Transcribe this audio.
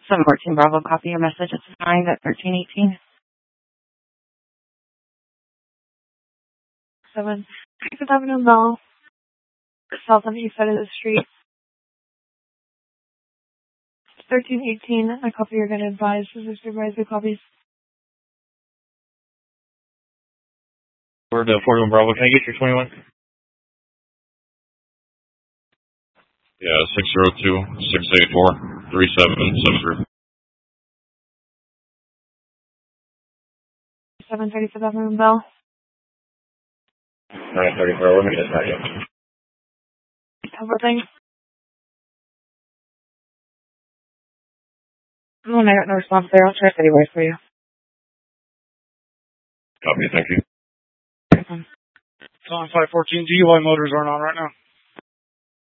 714 Bravo, copy your message. It's assigned at 1318. 7 Fifth Avenue, Bell. South on the east side of the street. 1318. I copy you're going to advise. This is supervisor copies. We're to 41 Bravo. Can I get your 21? Yeah, 602-684-3773. 730 Fifth Avenue, Bell. 934, let me get that in. Everything. Oh, I got no response there. I'll check anyway for you. Copy, thank you. It's on 514. DUI motors aren't on right now.